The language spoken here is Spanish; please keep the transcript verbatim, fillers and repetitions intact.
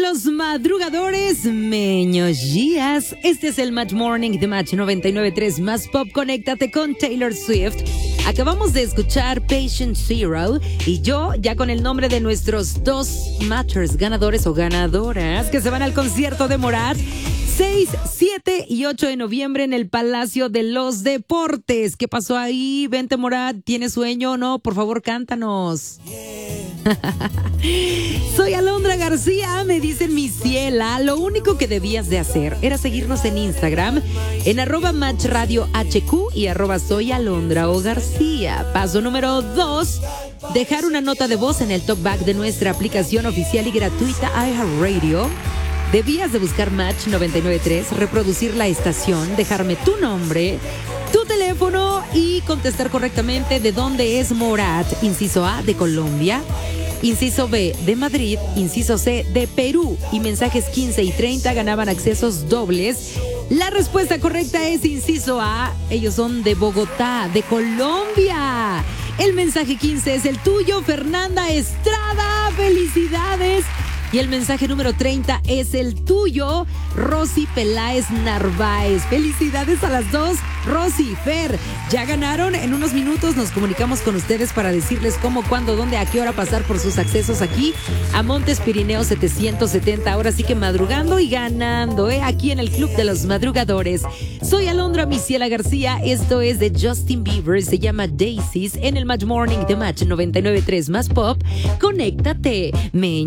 los madrugadores, meños días. Este es el Match Morning de Match noventa y nueve punto tres Más Pop. Conéctate con Taylor Swift. Acabamos de escuchar Patient Zero y yo ya con el nombre de nuestros dos matchers, ganadores o ganadoras que se van al concierto de Morat seis, siete y ocho de noviembre en el Palacio de los Deportes. ¿Qué pasó ahí? Vente, Morat, ¿tienes sueño o no? Por favor, cántanos. Soy Alondra García, me dicen mi ciela. Lo único que debías de hacer era seguirnos en Instagram en arroba Match Radio H Q y arroba soy Alondra o García. Paso número dos, dejar una nota de voz en el talkback de nuestra aplicación oficial y gratuita iHeartRadio. Debías de buscar Match noventa y nueve punto tres, reproducir la estación, dejarme tu nombre, tu teléfono y contestar correctamente de dónde es Morat. Inciso A, de Colombia. Inciso B, de Madrid. Inciso C, de Perú. Y mensajes quince y treinta ganaban accesos dobles. La respuesta correcta es inciso A. Ellos son de Bogotá, de Colombia. El mensaje quince es el tuyo, Fernanda Estrada. ¡Felicidades! Y el mensaje número treinta es el tuyo, Rosy Peláez Narváez. Felicidades a las dos, Rosy, Fer. Ya ganaron. En unos minutos nos comunicamos con ustedes para decirles cómo, cuándo, dónde, a qué hora pasar por sus accesos aquí a Montes Pirineos setecientos setenta. Ahora sí que madrugando y ganando, ¿eh? Aquí en el Club de los Madrugadores. Soy Alondra Miciela García. Esto es de Justin Bieber. Se llama Daisies en el Match Morning de Match noventa y nueve punto tres Más Pop. Conéctate, me